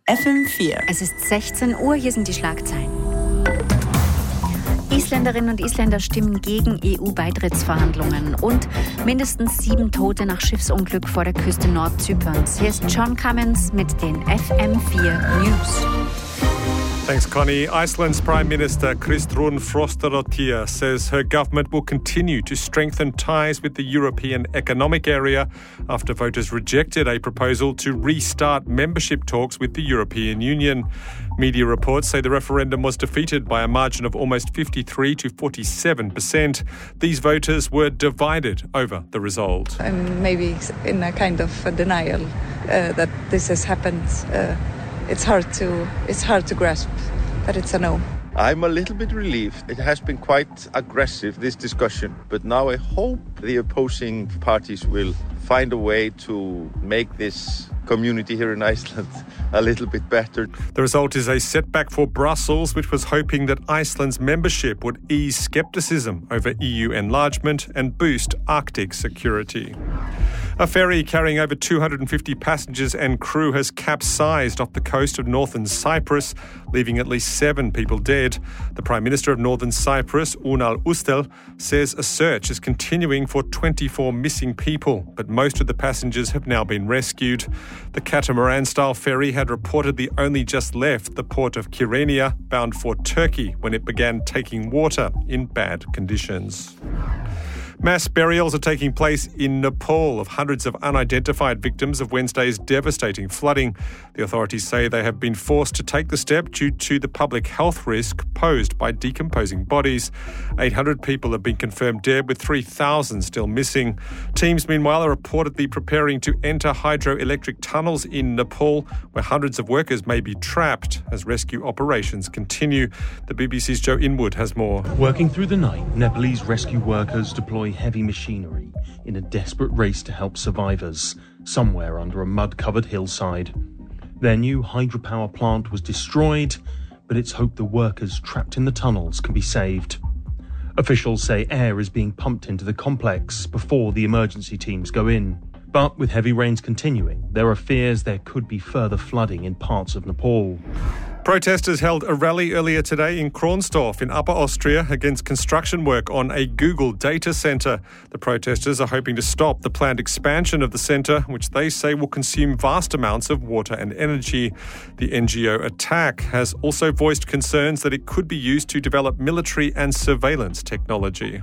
FM4. Es ist 16 Uhr, hier sind die Schlagzeilen. Isländerinnen und Isländer stimmen gegen EU-Beitrittsverhandlungen und mindestens 7 Tote nach Schiffsunglück vor der Küste Nordzyperns. Hier ist John Cummins mit den FM4 News. Thanks, Connie. Iceland's Prime Minister Kristrún Frostadóttir says her government will continue to strengthen ties with the European Economic Area after voters rejected a proposal to restart membership talks with the European Union. Media reports say the referendum was defeated by a margin of almost 53 to 47%. These voters were divided over the result. I'm maybe in a kind of denial that this has happened. It's hard to grasp that it's a no. I'm a little bit relieved. It has been quite aggressive, this discussion. But now I hope the opposing parties will find a way to make this community here in Iceland a little bit better. The result is a setback for Brussels, which was hoping that Iceland's membership would ease scepticism over EU enlargement and boost Arctic security. A ferry carrying over 250 passengers and crew has capsized off the coast of northern Cyprus, leaving at least 7 people dead. The Prime Minister of Northern Cyprus, Ünal Üstel, says a search is continuing for 24 missing people, but most of the passengers have now been rescued. The catamaran-style ferry had reportedly only just left the port of Kyrenia, bound for Turkey, when it began taking water in bad conditions. Mass burials are taking place in Nepal of hundreds of unidentified victims of Wednesday's devastating flooding. The authorities say they have been forced to take the step due to the public health risk posed by decomposing bodies. 800 people have been confirmed dead, with 3,000 still missing. Teams, meanwhile, are reportedly preparing to enter hydroelectric tunnels in Nepal, where hundreds of workers may be trapped as rescue operations continue. The BBC's Joe Inwood has more. Working through the night, Nepalese rescue workers deploy heavy machinery in a desperate race to help survivors somewhere under a mud-covered hillside. Their new hydropower plant was destroyed, but it's hoped the workers trapped in the tunnels can be saved. Officials say air is being pumped into the complex before the emergency teams go in. But with heavy rains continuing, there are fears there could be further flooding in parts of Nepal. Protesters held a rally earlier today in Kronstorf in Upper Austria against construction work on a Google data centre. The protesters are hoping to stop the planned expansion of the centre, which they say will consume vast amounts of water and energy. The NGO Attack has also voiced concerns that it could be used to develop military and surveillance technology.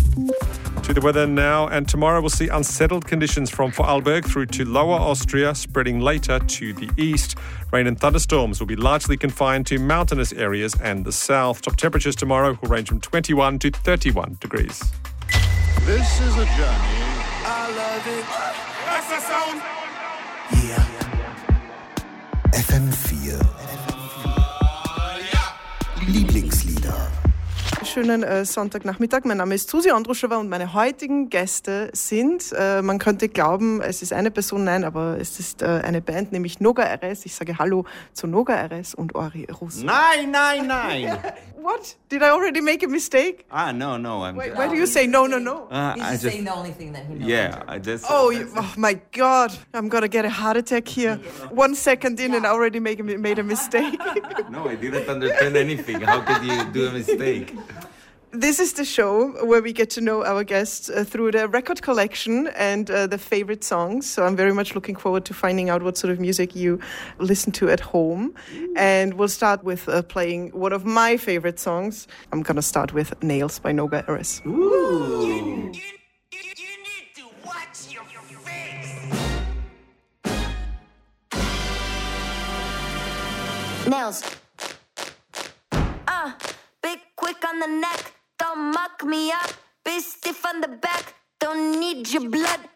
To the weather now, and tomorrow we'll see unsettled conditions from Vorarlberg through to Lower Austria, spreading later to the east. Rain and thunderstorms will be largely confined to mountainous areas and the south. Top temperatures tomorrow will range from 21 to 31 degrees. This is a journey. I love it. That's the sound. Yeah. FM4. Lieblingslieder. Schönen Sonntagnachmittag. Mein Name ist Susi Andruschewa und meine heutigen Gäste sind, man könnte glauben, es ist eine Person, nein, aber es ist eine Band, nämlich Noga RS. Ich sage Hallo zu Noga RS und Ori Russo. Nein! What? Did I already make a mistake? No. Why do you say no? He's just saying the only thing that he knows. Yeah, I just... Oh my God. I'm going to get a heart attack here. 1 second in and I already made a mistake. No, I didn't understand anything. How could you do a mistake? This is the show where we get to know our guests through their record collection and their favorite songs. So I'm very much looking forward to finding out what sort of music you listen to at home. And we'll start with playing one of my favorite songs. I'm going to start with Nails by Noga RS. Ooh. You need to watch your face. Nails. Big quick on the neck. Don't muck me up, be stiff on the back. Don't need your blood,